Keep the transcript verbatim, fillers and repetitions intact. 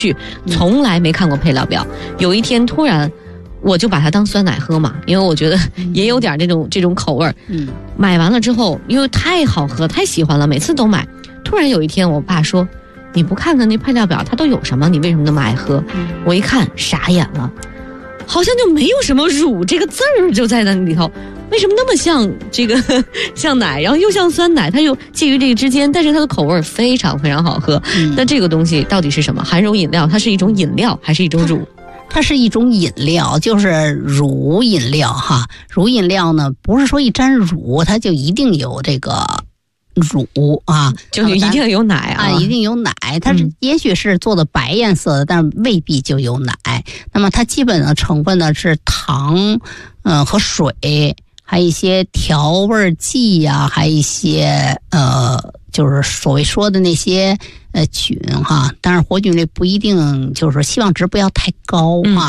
从来没看过配料表。有一天突然我就把它当酸奶喝嘛，因为我觉得也有点这种这种口味。嗯，买完了之后，因为太好喝，太喜欢了，每次都买。突然有一天，我爸说：“你不看看那配料表，它都有什么？你为什么那么爱喝？”嗯、我一看，傻眼了，好像就没有什么乳这个字儿就在那里头。为什么那么像这个像奶，然后又像酸奶，它又介于这个之间，但是它的口味非常非常好喝。嗯、那这个东西到底是什么？含乳饮料，它是一种饮料还是一种乳？ 它是一种饮料，就是乳饮料哈。乳饮料呢，不是说一沾乳它就一定有这个乳啊， 就是一定有奶 啊, 啊，一定有奶。它是也许是做的白颜色的，但是未必就有奶。那么它基本的成分呢是糖，嗯和水。还有一些调味剂呀、啊，还有一些呃，就是所谓说的那些呃菌哈，但是活菌类不一定，就是希望值不要太高啊。